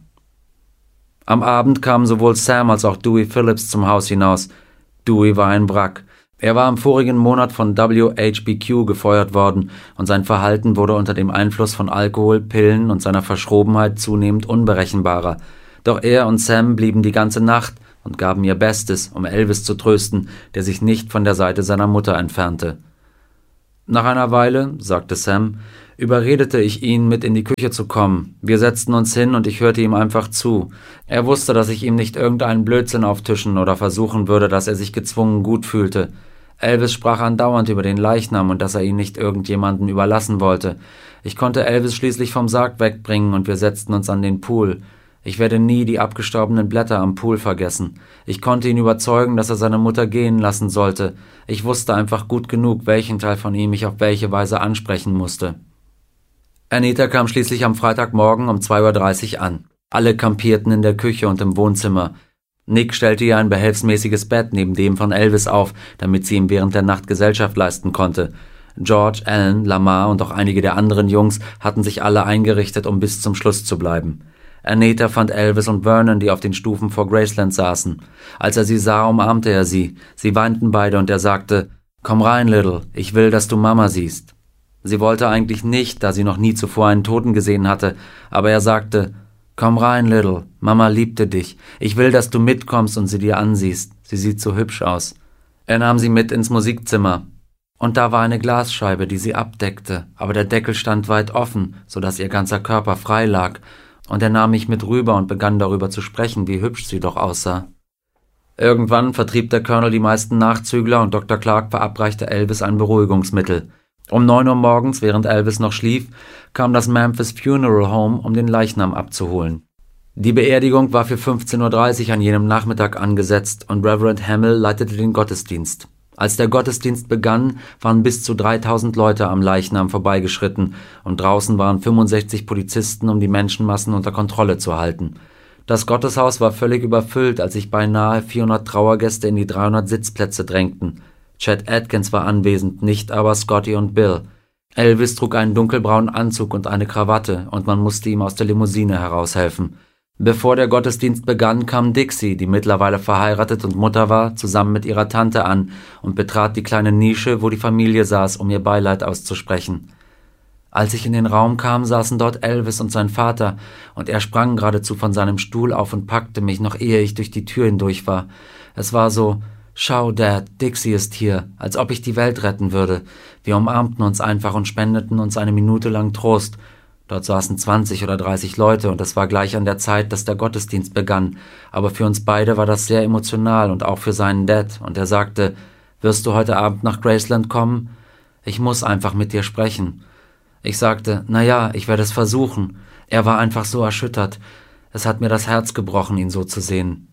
Am Abend kamen sowohl Sam als auch Dewey Phillips zum Haus hinaus. Dewey war ein Wrack. Er war im vorigen Monat von W H B Q gefeuert worden und sein Verhalten wurde unter dem Einfluss von Alkohol, Pillen und seiner Verschrobenheit zunehmend unberechenbarer. Doch er und Sam blieben die ganze Nacht, und gaben ihr Bestes, um Elvis zu trösten, der sich nicht von der Seite seiner Mutter entfernte. Nach einer Weile, sagte Sam, überredete ich ihn, mit in die Küche zu kommen. Wir setzten uns hin und ich hörte ihm einfach zu. Er wusste, dass ich ihm nicht irgendeinen Blödsinn auftischen oder versuchen würde, dass er sich gezwungen gut fühlte. Elvis sprach andauernd über den Leichnam und dass er ihn nicht irgendjemanden überlassen wollte. Ich konnte Elvis schließlich vom Sarg wegbringen und wir setzten uns an den Pool. Ich werde nie die abgestorbenen Blätter am Pool vergessen. Ich konnte ihn überzeugen, dass er seine Mutter gehen lassen sollte. Ich wusste einfach gut genug, welchen Teil von ihm ich auf welche Weise ansprechen musste. Anita kam schließlich am Freitagmorgen um zwei Uhr dreißig an. Alle kampierten in der Küche und im Wohnzimmer. Nick stellte ihr ein behelfsmäßiges Bett neben dem von Elvis auf, damit sie ihm während der Nacht Gesellschaft leisten konnte. George, Alan, Lamar und auch einige der anderen Jungs hatten sich alle eingerichtet, um bis zum Schluss zu bleiben. Anita fand Elvis und Vernon, die auf den Stufen vor Graceland saßen. Als er sie sah, umarmte er sie. Sie weinten beide und er sagte, »Komm rein, Little, ich will, dass du Mama siehst.« Sie wollte eigentlich nicht, da sie noch nie zuvor einen Toten gesehen hatte, aber er sagte, »Komm rein, Little, Mama liebte dich. Ich will, dass du mitkommst und sie dir ansiehst. Sie sieht so hübsch aus.« Er nahm sie mit ins Musikzimmer. Und da war eine Glasscheibe, die sie abdeckte, aber der Deckel stand weit offen, so dass ihr ganzer Körper frei lag. Und er nahm mich mit rüber und begann darüber zu sprechen, wie hübsch sie doch aussah. Irgendwann vertrieb der Colonel die meisten Nachzügler und Doktor Clark verabreichte Elvis ein Beruhigungsmittel. Um neun Uhr morgens, während Elvis noch schlief, kam das Memphis Funeral Home, um den Leichnam abzuholen. Die Beerdigung war für fünfzehn Uhr dreißig an jenem Nachmittag angesetzt und Reverend Hamill leitete den Gottesdienst. Als der Gottesdienst begann, waren bis zu dreitausend Leute am Leichnam vorbeigeschritten und draußen waren fünfundsechzig Polizisten, um die Menschenmassen unter Kontrolle zu halten. Das Gotteshaus war völlig überfüllt, als sich beinahe vierhundert Trauergäste in die dreihundert Sitzplätze drängten. Chet Atkins war anwesend, nicht aber Scotty und Bill. Elvis trug einen dunkelbraunen Anzug und eine Krawatte und man musste ihm aus der Limousine heraushelfen. Bevor der Gottesdienst begann, kam Dixie, die mittlerweile verheiratet und Mutter war, zusammen mit ihrer Tante an und betrat die kleine Nische, wo die Familie saß, um ihr Beileid auszusprechen. Als ich in den Raum kam, saßen dort Elvis und sein Vater, und er sprang geradezu von seinem Stuhl auf und packte mich, noch ehe ich durch die Tür hindurch war. Es war so, »Schau, Dad, Dixie ist hier«, als ob ich die Welt retten würde. Wir umarmten uns einfach und spendeten uns eine Minute lang Trost. Dort saßen zwanzig oder dreißig Leute und es war gleich an der Zeit, dass der Gottesdienst begann. Aber für uns beide war das sehr emotional und auch für seinen Dad. Und er sagte, »Wirst du heute Abend nach Graceland kommen? Ich muss einfach mit dir sprechen.« Ich sagte, »Na ja, ich werde es versuchen.« Er war einfach so erschüttert. Es hat mir das Herz gebrochen, ihn so zu sehen.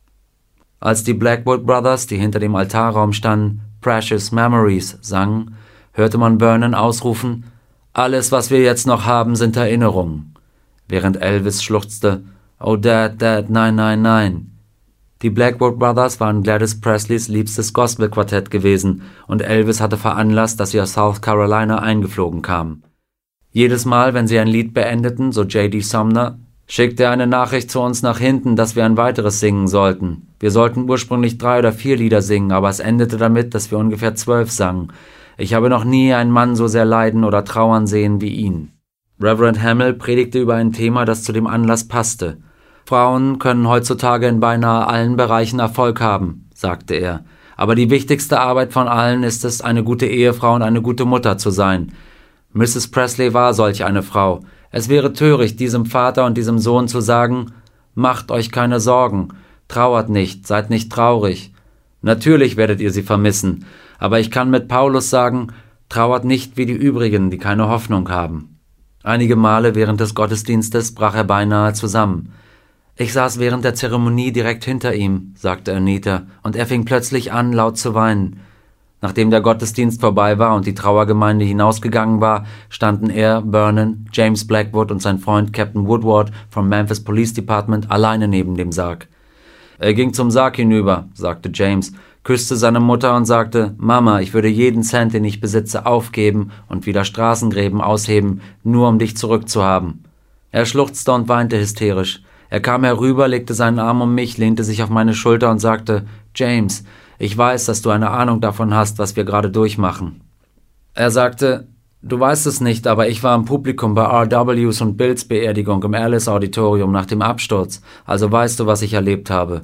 Als die Blackwood Brothers, die hinter dem Altarraum standen, »Precious Memories« sangen, hörte man Vernon ausrufen, »Alles, was wir jetzt noch haben, sind Erinnerungen«, während Elvis schluchzte, »Oh Dad, Dad, nein, nein, nein.« Die Blackwood Brothers waren Gladys Presleys liebstes Gospelquartett gewesen und Elvis hatte veranlasst, dass sie aus South Carolina eingeflogen kamen. Jedes Mal, wenn sie ein Lied beendeten, so J D Sumner, schickte er eine Nachricht zu uns nach hinten, dass wir ein weiteres singen sollten. Wir sollten ursprünglich drei oder vier Lieder singen, aber es endete damit, dass wir ungefähr zwölf sangen. Ich habe noch nie einen Mann so sehr leiden oder trauern sehen wie ihn. Reverend Hamill predigte über ein Thema, das zu dem Anlass passte. Frauen können heutzutage in beinahe allen Bereichen Erfolg haben, sagte er. Aber die wichtigste Arbeit von allen ist es, eine gute Ehefrau und eine gute Mutter zu sein. Misses Presley war solch eine Frau. Es wäre töricht, diesem Vater und diesem Sohn zu sagen, macht euch keine Sorgen, trauert nicht, seid nicht traurig. Natürlich werdet ihr sie vermissen, aber ich kann mit Paulus sagen, trauert nicht wie die übrigen, die keine Hoffnung haben. Einige Male während des Gottesdienstes brach er beinahe zusammen. Ich saß während der Zeremonie direkt hinter ihm, sagte Anita, und er fing plötzlich an, laut zu weinen. Nachdem der Gottesdienst vorbei war und die Trauergemeinde hinausgegangen war, standen er, Vernon, James Blackwood und sein Freund Captain Woodward vom Memphis Police Department alleine neben dem Sarg. Er ging zum Sarg hinüber, sagte James, küsste seine Mutter und sagte, »Mama, ich würde jeden Cent, den ich besitze, aufgeben und wieder Straßengräben ausheben, nur um dich zurückzuhaben.« Er schluchzte und weinte hysterisch. Er kam herüber, legte seinen Arm um mich, lehnte sich auf meine Schulter und sagte, »James, ich weiß, dass du eine Ahnung davon hast, was wir gerade durchmachen.« Er sagte, »Du weißt es nicht, aber ich war im Publikum bei R Ws und Bills Beerdigung im Alice Auditorium nach dem Absturz, also weißt du, was ich erlebt habe.«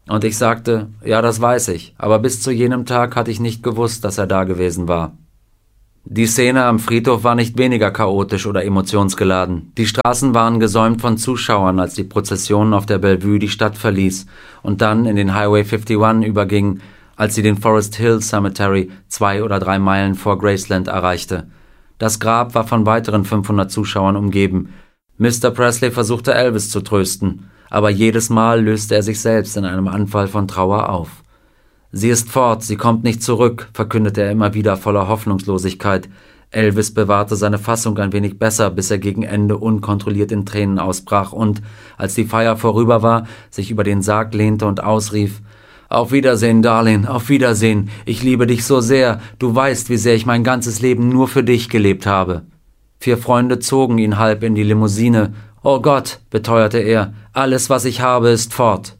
Und ich sagte, ja, das weiß ich, aber bis zu jenem Tag hatte ich nicht gewusst, dass er da gewesen war. Die Szene am Friedhof war nicht weniger chaotisch oder emotionsgeladen. Die Straßen waren gesäumt von Zuschauern, als die Prozession auf der Bellevue die Stadt verließ und dann in den Highway einundfünfzig überging, als sie den Forest Hill Cemetery zwei oder drei Meilen vor Graceland erreichte. Das Grab war von weiteren fünfhundert Zuschauern umgeben. Mister Presley versuchte Elvis zu trösten, aber jedes Mal löste er sich selbst in einem Anfall von Trauer auf. »Sie ist fort, sie kommt nicht zurück«, verkündete er immer wieder voller Hoffnungslosigkeit. Elvis bewahrte seine Fassung ein wenig besser, bis er gegen Ende unkontrolliert in Tränen ausbrach und, als die Feier vorüber war, sich über den Sarg lehnte und ausrief: »Auf Wiedersehen, Darling, auf Wiedersehen. Ich liebe dich so sehr. Du weißt, wie sehr ich mein ganzes Leben nur für dich gelebt habe.« Vier Freunde zogen ihn halb in die Limousine. »Oh Gott«, beteuerte er, »alles, was ich habe, ist fort.«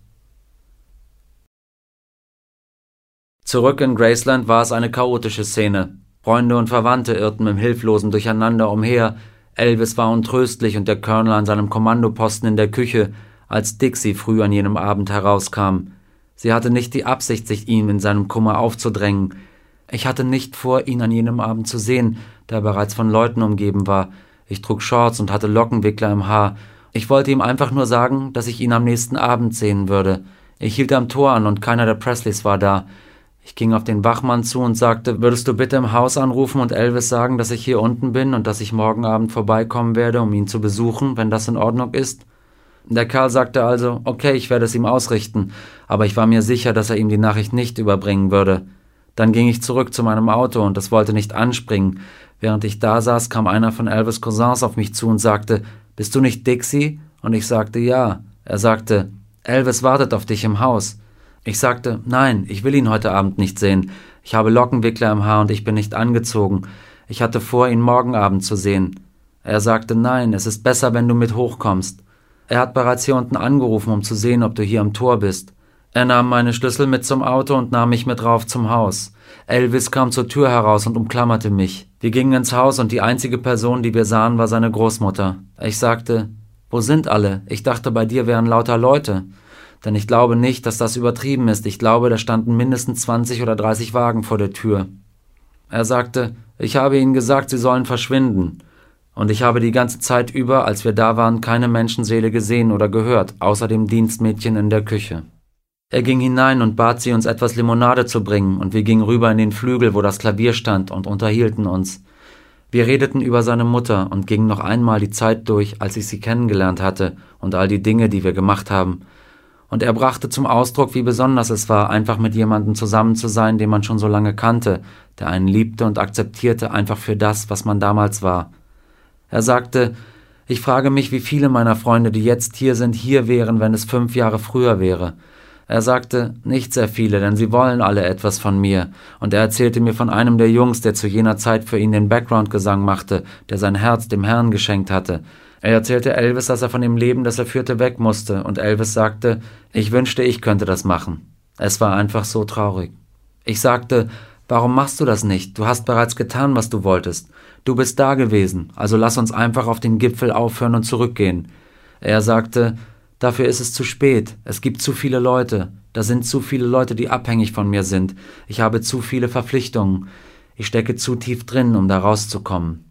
Zurück in Graceland war es eine chaotische Szene. Freunde und Verwandte irrten im hilflosen Durcheinander umher. Elvis war untröstlich und der Colonel an seinem Kommandoposten in der Küche, als Dixie früh an jenem Abend herauskam. Sie hatte nicht die Absicht, sich ihm in seinem Kummer aufzudrängen. Ich hatte nicht vor, ihn an jenem Abend zu sehen, da er bereits von Leuten umgeben war. Ich trug Shorts und hatte Lockenwickler im Haar. Ich wollte ihm einfach nur sagen, dass ich ihn am nächsten Abend sehen würde. Ich hielt am Tor an und keiner der Presleys war da. Ich ging auf den Wachmann zu und sagte, würdest du bitte im Haus anrufen und Elvis sagen, dass ich hier unten bin und dass ich morgen Abend vorbeikommen werde, um ihn zu besuchen, wenn das in Ordnung ist? Der Kerl sagte also, okay, ich werde es ihm ausrichten, aber ich war mir sicher, dass er ihm die Nachricht nicht überbringen würde. Dann ging ich zurück zu meinem Auto und es wollte nicht anspringen. Während ich da saß, kam einer von Elvis' Cousins auf mich zu und sagte, bist du nicht Dixie? Und ich sagte, ja. Er sagte, Elvis wartet auf dich im Haus. Ich sagte, nein, ich will ihn heute Abend nicht sehen. Ich habe Lockenwickler im Haar und ich bin nicht angezogen. Ich hatte vor, ihn morgen Abend zu sehen. Er sagte, nein, es ist besser, wenn du mit hochkommst. Er hat bereits hier unten angerufen, um zu sehen, ob du hier am Tor bist. Er nahm meine Schlüssel mit zum Auto und nahm mich mit rauf zum Haus. Elvis kam zur Tür heraus und umklammerte mich. Wir gingen ins Haus und die einzige Person, die wir sahen, war seine Großmutter. Ich sagte, wo sind alle? Ich dachte, bei dir wären lauter Leute. Denn ich glaube nicht, dass das übertrieben ist. Ich glaube, da standen mindestens zwanzig oder dreißig Wagen vor der Tür. Er sagte, ich habe ihnen gesagt, sie sollen verschwinden. Und ich habe die ganze Zeit über, als wir da waren, keine Menschenseele gesehen oder gehört, außer dem Dienstmädchen in der Küche. Er ging hinein und bat sie, uns etwas Limonade zu bringen, und wir gingen rüber in den Flügel, wo das Klavier stand, und unterhielten uns. Wir redeten über seine Mutter und gingen noch einmal die Zeit durch, als ich sie kennengelernt hatte, und all die Dinge, die wir gemacht haben. Und er brachte zum Ausdruck, wie besonders es war, einfach mit jemandem zusammen zu sein, den man schon so lange kannte, der einen liebte und akzeptierte, einfach für das, was man damals war. Er sagte, ich frage mich, wie viele meiner Freunde, die jetzt hier sind, hier wären, wenn es fünf Jahre früher wäre. Er sagte, nicht sehr viele, denn sie wollen alle etwas von mir. Und er erzählte mir von einem der Jungs, der zu jener Zeit für ihn den Background-Gesang machte, der sein Herz dem Herrn geschenkt hatte. Er erzählte Elvis, dass er von dem Leben, das er führte, weg musste, und Elvis sagte, ich wünschte, ich könnte das machen. Es war einfach so traurig. Ich sagte, warum machst du das nicht? Du hast bereits getan, was du wolltest. Du bist da gewesen, also lass uns einfach auf den Gipfel aufhören und zurückgehen. Er sagte, dafür ist es zu spät, es gibt zu viele Leute, da sind zu viele Leute, die abhängig von mir sind. Ich habe zu viele Verpflichtungen. Ich stecke zu tief drin, um da rauszukommen.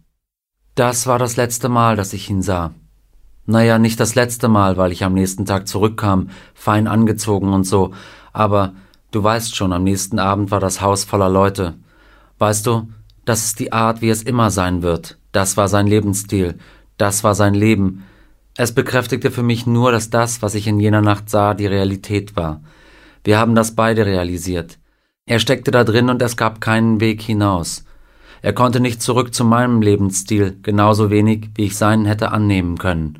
Das war das letzte Mal, dass ich ihn sah. Naja, nicht das letzte Mal, weil ich am nächsten Tag zurückkam, fein angezogen und so, aber du weißt schon, am nächsten Abend war das Haus voller Leute. Weißt du, das ist die Art, wie es immer sein wird. Das war sein Lebensstil, das war sein Leben. Es bekräftigte für mich nur, dass das, was ich in jener Nacht sah, die Realität war. Wir haben das beide realisiert. Er steckte da drin und es gab keinen Weg hinaus. Er konnte nicht zurück zu meinem Lebensstil, genauso wenig, wie ich seinen hätte annehmen können.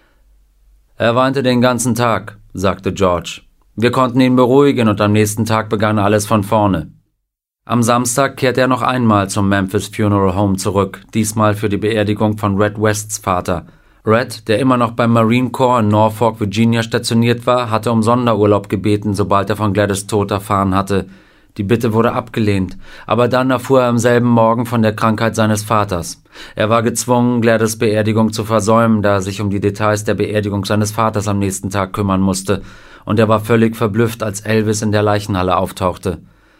Er weinte den ganzen Tag, sagte George. Wir konnten ihn beruhigen und am nächsten Tag begann alles von vorne. Am Samstag kehrte er noch einmal zum Memphis Funeral Home zurück, diesmal für die Beerdigung von Red Wests Vater. Red, der immer noch beim Marine Corps in Norfolk, Virginia stationiert war, hatte um Sonderurlaub gebeten, sobald er von Gladys Tod erfahren hatte. Die Bitte wurde abgelehnt, aber dann erfuhr er am selben Morgen von der Krankheit seines Vaters. Er war gezwungen, Gladys' Beerdigung zu versäumen, da er sich um die Details der Beerdigung seines Vaters am nächsten Tag kümmern musste, und er war völlig verblüfft, als Elvis in der Leichenhalle auftauchte.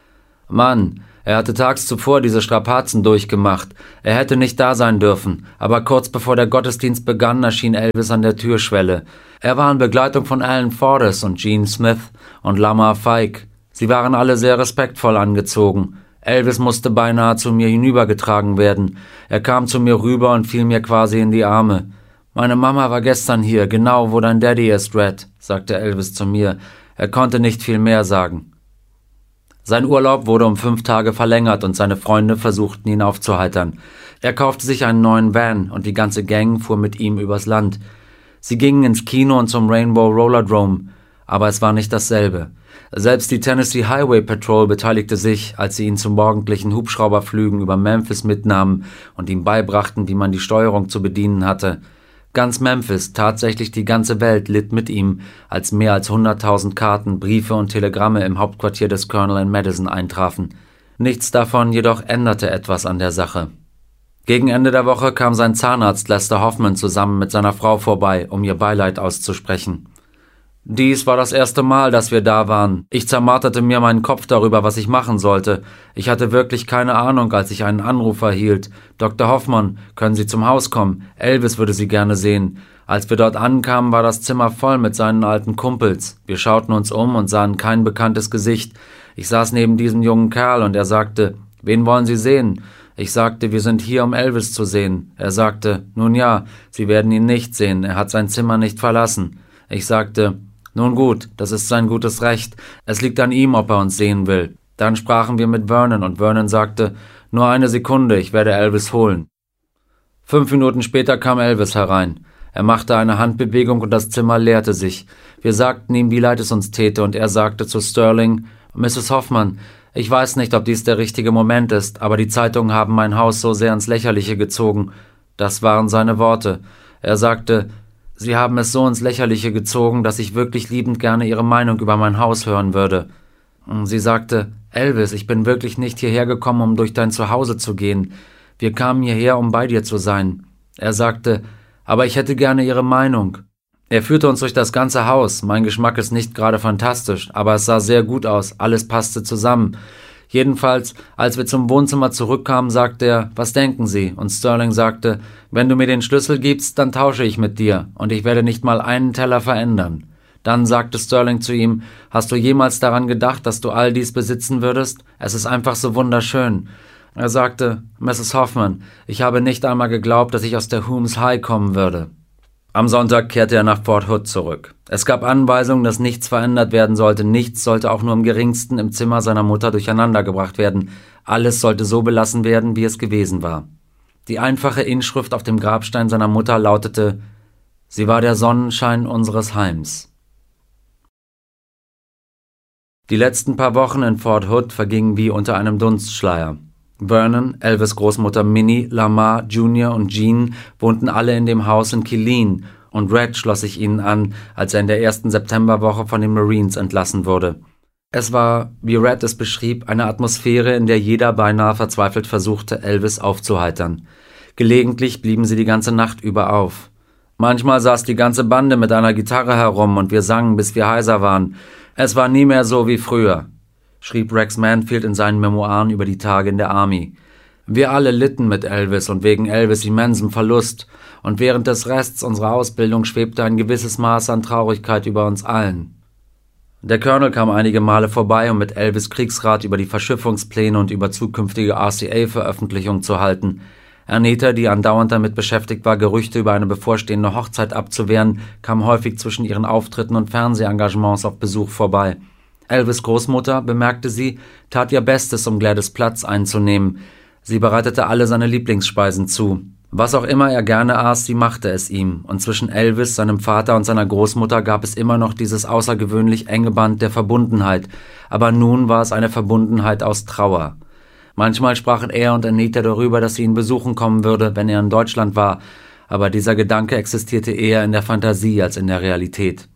Mann, er hatte tags zuvor diese Strapazen durchgemacht. Er hätte nicht da sein dürfen, aber kurz bevor der Gottesdienst begann, erschien Elvis an der Türschwelle. Er war in Begleitung von Alan Fordes und Gene Smith und Lamar Fike. Sie waren alle sehr respektvoll angezogen. Elvis musste beinahe zu mir hinübergetragen werden. Er kam zu mir rüber und fiel mir quasi in die Arme. »Meine Mama war gestern hier, genau wo dein Daddy ist, Red«, sagte Elvis zu mir. Er konnte nicht viel mehr sagen. Sein Urlaub wurde um fünf Tage verlängert und seine Freunde versuchten ihn aufzuheitern. Er kaufte sich einen neuen Van und die ganze Gang fuhr mit ihm übers Land. Sie gingen ins Kino und zum Rainbow Rollerdrome, aber es war nicht dasselbe. Selbst die Tennessee Highway Patrol beteiligte sich, als sie ihn zu morgendlichen Hubschrauberflügen über Memphis mitnahmen und ihm beibrachten, wie man die Steuerung zu bedienen hatte. Ganz Memphis, tatsächlich die ganze Welt, litt mit ihm, als mehr als hunderttausend Karten, Briefe und Telegramme im Hauptquartier des Colonel in Madison eintrafen. Nichts davon jedoch änderte etwas an der Sache. Gegen Ende der Woche kam sein Zahnarzt Lester Hoffman zusammen mit seiner Frau vorbei, um ihr Beileid auszusprechen. Dies war das erste Mal, dass wir da waren. Ich zermarterte mir meinen Kopf darüber, was ich machen sollte. Ich hatte wirklich keine Ahnung, als ich einen Anruf erhielt. Doktor Hoffmann, können Sie zum Haus kommen? Elvis würde Sie gerne sehen. Als wir dort ankamen, war das Zimmer voll mit seinen alten Kumpels. Wir schauten uns um und sahen kein bekanntes Gesicht. Ich saß neben diesem jungen Kerl und er sagte, »Wen wollen Sie sehen?« Ich sagte, wir sind hier, um Elvis zu sehen. Er sagte, »Nun ja, Sie werden ihn nicht sehen. Er hat sein Zimmer nicht verlassen.« Ich sagte, »Nun gut, das ist sein gutes Recht. Es liegt an ihm, ob er uns sehen will.« Dann sprachen wir mit Vernon und Vernon sagte, »Nur eine Sekunde, ich werde Elvis holen.« Fünf Minuten später kam Elvis herein. Er machte eine Handbewegung und das Zimmer leerte sich. Wir sagten ihm, wie leid es uns täte, und er sagte zu Sterling, »Misses Hoffmann, ich weiß nicht, ob dies der richtige Moment ist, aber die Zeitungen haben mein Haus so sehr ins Lächerliche gezogen.« Das waren seine Worte. Er sagte, »Sie haben es so ins Lächerliche gezogen, dass ich wirklich liebend gerne Ihre Meinung über mein Haus hören würde.« Sie sagte, »Elvis, ich bin wirklich nicht hierher gekommen, um durch dein Zuhause zu gehen. Wir kamen hierher, um bei dir zu sein.« Er sagte, »Aber ich hätte gerne Ihre Meinung.« Er führte uns durch das ganze Haus. Mein Geschmack ist nicht gerade fantastisch, aber es sah sehr gut aus, alles passte zusammen. Jedenfalls, als wir zum Wohnzimmer zurückkamen, sagte er, »Was denken Sie?« Und Sterling sagte, »Wenn du mir den Schlüssel gibst, dann tausche ich mit dir, und ich werde nicht mal einen Teller verändern.« Dann sagte Sterling zu ihm, »Hast du jemals daran gedacht, dass du all dies besitzen würdest? Es ist einfach so wunderschön.« Er sagte, »Misses Hoffman, ich habe nicht einmal geglaubt, dass ich aus der Humes High kommen würde.« Am Sonntag kehrte er nach Fort Hood zurück. Es gab Anweisungen, dass nichts verändert werden sollte, nichts sollte auch nur im geringsten im Zimmer seiner Mutter durcheinandergebracht werden, alles sollte so belassen werden, wie es gewesen war. Die einfache Inschrift auf dem Grabstein seiner Mutter lautete, »Sie war der Sonnenschein unseres Heims.« Die letzten paar Wochen in Fort Hood vergingen wie unter einem Dunstschleier. Vernon, Elvis' Großmutter Minnie, Lamar, Junior und Gene wohnten alle in dem Haus in Killeen und Red schloss sich ihnen an, als er in der ersten Septemberwoche von den Marines entlassen wurde. Es war, wie Red es beschrieb, eine Atmosphäre, in der jeder beinahe verzweifelt versuchte, Elvis aufzuheitern. Gelegentlich blieben sie die ganze Nacht über auf. Manchmal saß die ganze Bande mit einer Gitarre herum und wir sangen, bis wir heiser waren. Es war nie mehr so wie früher, schrieb Rex Manfield in seinen Memoiren über die Tage in der Army. Wir alle litten mit Elvis und wegen Elvis immensem Verlust, und während des Rests unserer Ausbildung schwebte ein gewisses Maß an Traurigkeit über uns allen. Der Colonel kam einige Male vorbei, um mit Elvis Kriegsrat über die Verschiffungspläne und über zukünftige R C A-Veröffentlichungen zu halten. Anita, die andauernd damit beschäftigt war, Gerüchte über eine bevorstehende Hochzeit abzuwehren, kam häufig zwischen ihren Auftritten und Fernsehengagements auf Besuch vorbei. Elvis' Großmutter, bemerkte sie, tat ihr Bestes, um Gladys Platz einzunehmen. Sie bereitete alle seine Lieblingsspeisen zu. Was auch immer er gerne aß, sie machte es ihm. Und zwischen Elvis, seinem Vater und seiner Großmutter gab es immer noch dieses außergewöhnlich enge Band der Verbundenheit. Aber nun war es eine Verbundenheit aus Trauer. Manchmal sprachen er und Anita darüber, dass sie ihn besuchen kommen würde, wenn er in Deutschland war. Aber dieser Gedanke existierte eher in der Fantasie als in der Realität.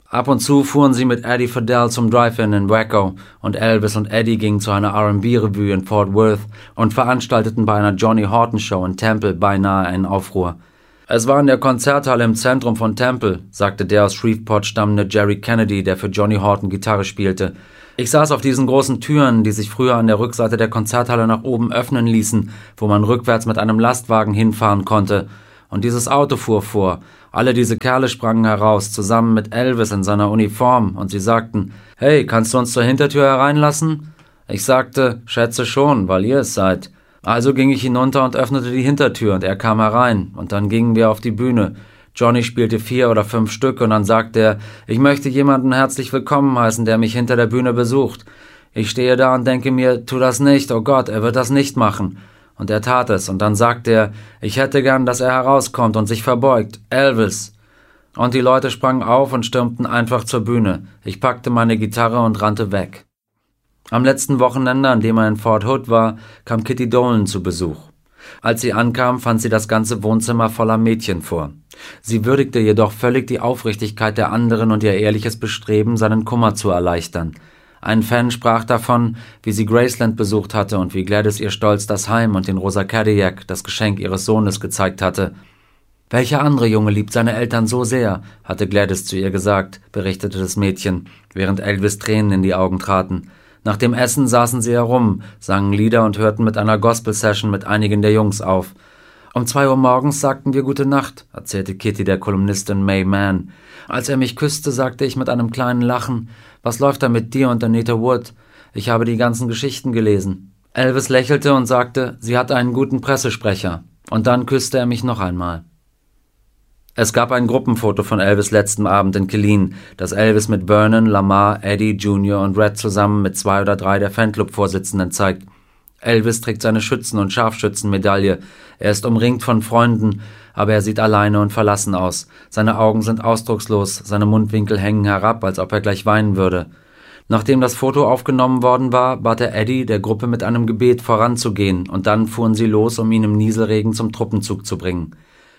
Ab und zu fuhren sie mit Eddie Fidel zum Drive-In in Waco und Elvis und Eddie gingen zu einer R and B-Revue in Fort Worth und veranstalteten bei einer Johnny Horton-Show in Temple beinahe einen Aufruhr. »Es war in der Konzerthalle im Zentrum von Temple«, sagte der aus Shreveport stammende Jerry Kennedy, der für Johnny Horton Gitarre spielte. »Ich saß auf diesen großen Türen, die sich früher an der Rückseite der Konzerthalle nach oben öffnen ließen, wo man rückwärts mit einem Lastwagen hinfahren konnte. Und dieses Auto fuhr vor. Alle diese Kerle sprangen heraus, zusammen mit Elvis in seiner Uniform, und sie sagten, »Hey, kannst du uns zur Hintertür hereinlassen?« Ich sagte, »Schätze schon, weil ihr es seid.« Also ging ich hinunter und öffnete die Hintertür, und er kam herein, und dann gingen wir auf die Bühne. Johnny spielte vier oder fünf Stücke, und dann sagte er, »Ich möchte jemanden herzlich willkommen heißen, der mich hinter der Bühne besucht.« Ich stehe da und denke mir, tu das nicht, oh Gott, er wird das nicht machen. Und er tat es, und dann sagte er, ich hätte gern, dass er herauskommt und sich verbeugt. Elvis. Und die Leute sprangen auf und stürmten einfach zur Bühne. Ich packte meine Gitarre und rannte weg. Am letzten Wochenende, an dem er in Fort Hood war, kam Kitty Dolan zu Besuch. Als sie ankam, fand sie das ganze Wohnzimmer voller Mädchen vor. Sie würdigte jedoch völlig die Aufrichtigkeit der anderen und ihr ehrliches Bestreben, seinen Kummer zu erleichtern. Ein Fan sprach davon, wie sie Graceland besucht hatte und wie Gladys ihr stolz das Heim und den rosa Cadillac, das Geschenk ihres Sohnes, gezeigt hatte. »Welcher andere Junge liebt seine Eltern so sehr?« hatte Gladys zu ihr gesagt, berichtete das Mädchen, während Elvis Tränen in die Augen traten. Nach dem Essen saßen sie herum, sangen Lieder und hörten mit einer Gospel-Session mit einigen der Jungs auf. »Um zwei Uhr morgens sagten wir Gute Nacht«, erzählte Kitty der Kolumnistin May Mann. »Als er mich küsste, sagte ich mit einem kleinen Lachen, was läuft da mit dir und Anita Wood? Ich habe die ganzen Geschichten gelesen.« Elvis lächelte und sagte, sie hatte einen guten Pressesprecher. Und dann küsste er mich noch einmal. Es gab ein Gruppenfoto von Elvis letzten Abend in Killeen, das Elvis mit Vernon, Lamar, Eddie Junior und Red zusammen mit zwei oder drei der Fanclub-Vorsitzenden zeigt. Elvis trägt seine Schützen- und Scharfschützenmedaille. Er ist umringt von Freunden, aber er sieht alleine und verlassen aus. Seine Augen sind ausdruckslos, seine Mundwinkel hängen herab, als ob er gleich weinen würde. Nachdem das Foto aufgenommen worden war, bat er Eddie, der Gruppe mit einem Gebet voranzugehen, und dann fuhren sie los, um ihn im Nieselregen zum Truppenzug zu bringen.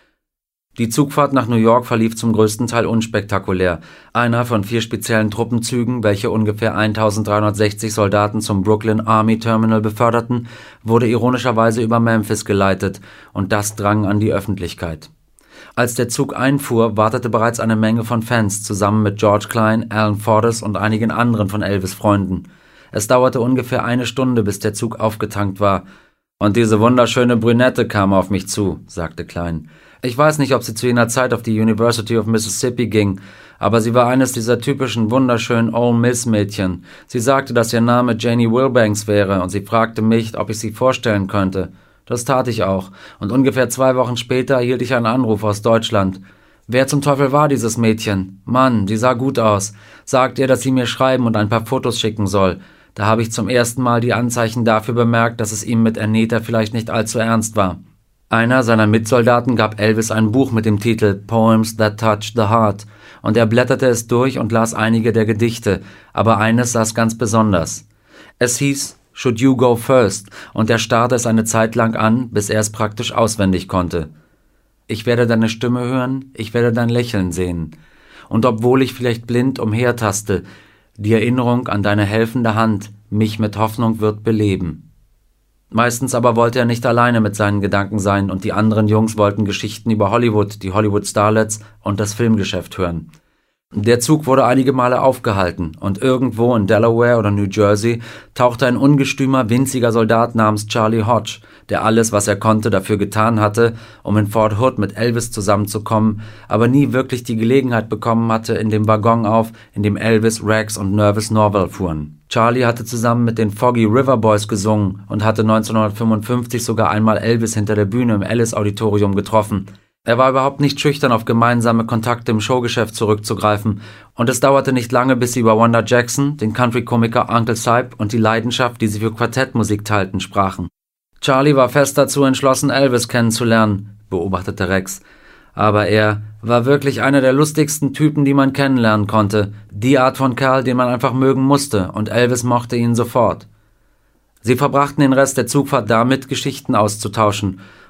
Die Zugfahrt nach New York verlief zum größten Teil unspektakulär. Einer von vier speziellen Truppenzügen, welche ungefähr eintausenddreihundertsechzig Soldaten zum Brooklyn Army Terminal beförderten, wurde ironischerweise über Memphis geleitet, und das drang an die Öffentlichkeit. Als der Zug einfuhr, wartete bereits eine Menge von Fans zusammen mit George Klein, Alan Fordes und einigen anderen von Elvis' Freunden. Es dauerte ungefähr eine Stunde, bis der Zug aufgetankt war. »Und diese wunderschöne Brünette kam auf mich zu«, sagte Klein. »Ich weiß nicht, ob sie zu jener Zeit auf die University of Mississippi ging, aber sie war eines dieser typischen wunderschönen Ole Miss Mädchen. Sie sagte, dass ihr Name Janie Wilbanks wäre, und sie fragte mich, ob ich sie vorstellen könnte. Das tat ich auch, und ungefähr zwei Wochen später erhielt ich einen Anruf aus Deutschland. Wer zum Teufel war dieses Mädchen? Mann, die sah gut aus. Sagt ihr, dass sie mir schreiben und ein paar Fotos schicken soll. Da habe ich zum ersten Mal die Anzeichen dafür bemerkt, dass es ihm mit Anita vielleicht nicht allzu ernst war.« Einer seiner Mitsoldaten gab Elvis ein Buch mit dem Titel Poems That Touch the Heart, und er blätterte es durch und las einige der Gedichte, aber eines saß ganz besonders. Es hieß Should You Go First, und er starrte es eine Zeit lang an, bis er es praktisch auswendig konnte. Ich werde deine Stimme hören, ich werde dein Lächeln sehen. Und obwohl ich vielleicht blind umhertaste, die Erinnerung an deine helfende Hand mich mit Hoffnung wird beleben. Meistens aber wollte er nicht alleine mit seinen Gedanken sein, und die anderen Jungs wollten Geschichten über Hollywood, die Hollywood-Starlets und das Filmgeschäft hören. Der Zug wurde einige Male aufgehalten, und irgendwo in Delaware oder New Jersey tauchte ein ungestümer, winziger Soldat namens Charlie Hodge, der alles, was er konnte, dafür getan hatte, um in Fort Hood mit Elvis zusammenzukommen, aber nie wirklich die Gelegenheit bekommen hatte, in dem Waggon auf, in dem Elvis, Rex und Nervous Norval fuhren. Charlie hatte zusammen mit den Foggy River Boys gesungen und hatte neunzehnhundertfünfundfünfzig sogar einmal Elvis hinter der Bühne im Ellis-Auditorium getroffen. Er war überhaupt nicht schüchtern, auf gemeinsame Kontakte im Showgeschäft zurückzugreifen, und es dauerte nicht lange, bis sie über Wanda Jackson, den Country-Komiker Uncle Sype und die Leidenschaft, die sie für Quartettmusik teilten, sprachen. Charlie war fest dazu entschlossen, Elvis kennenzulernen, beobachtete Rex. Aber er war wirklich einer der lustigsten Typen, die man kennenlernen konnte, die Art von Kerl, den man einfach mögen musste, und Elvis mochte ihn sofort. Sie verbrachten den Rest der Zugfahrt damit, Geschichten auszutauschen,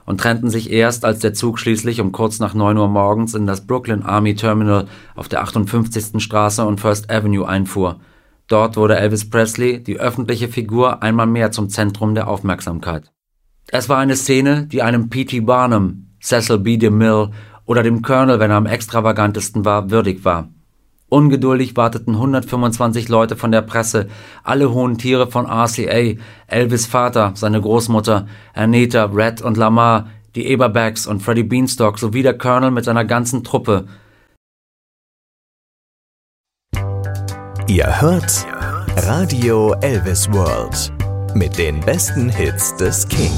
und trennten sich erst, als der Zug schließlich um kurz nach neun Uhr morgens in das Brooklyn Army Terminal auf der achtundfünfzigsten Straße und First Avenue einfuhr. Dort wurde Elvis Presley, die öffentliche Figur, einmal mehr zum Zentrum der Aufmerksamkeit. Es war eine Szene, die einem P T Barnum, Cecil B. DeMille oder dem Colonel, wenn er am extravagantesten war, würdig war. Ungeduldig warteten hundertfünfundzwanzig Leute von der Presse, alle hohen Tiere von R C A, Elvis' Vater, seine Großmutter, Anita, Red und Lamar, die Eberbacks und Freddie Beanstalk sowie der Colonel mit seiner ganzen Truppe. Ihr hört Radio Elvis World mit den besten Hits des King.